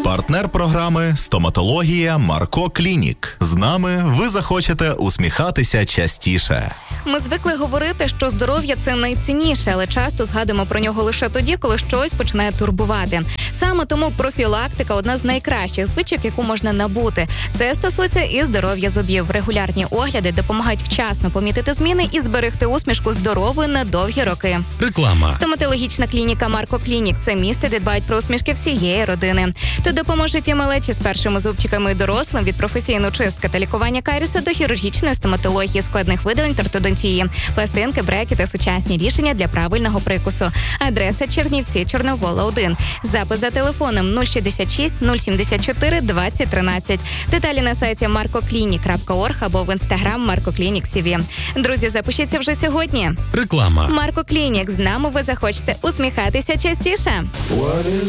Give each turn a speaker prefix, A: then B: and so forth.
A: Партнер програми «Стоматологія Марко Клінік». З нами ви захочете усміхатися частіше.
B: Ми звикли говорити, що здоров'я – це найцінніше, але часто згадуємо про нього лише тоді, коли щось починає турбувати. Саме тому профілактика – одна з найкращих звичок, яку можна набути. Це стосується і здоров'я зубів. Регулярні огляди допомагають вчасно помітити зміни і зберегти усмішку здоровою на довгі роки.
C: Реклама.
B: Стоматологічна клініка Марко Клінік – це місце, де дбають про усмішки всієї родини. Тут допоможуть і малечі з першими зубчиками, і дорослим від професійної чистки та лікування карісу до хірургічної стоматології, складних видалень та ортодонтії, пластинки, бреки та сучасні рішення для правильного прикусу. Адреса: Чернівці, Чорновола, 1. Запис за телефоном 066 074 2013. Деталі на сайті markoclinic.org або в інстаграм markoclinic.cv. Друзі, запишіться вже сьогодні.
C: Реклама.
B: Марко Клінік. З нами ви захочете усміхатися частіше.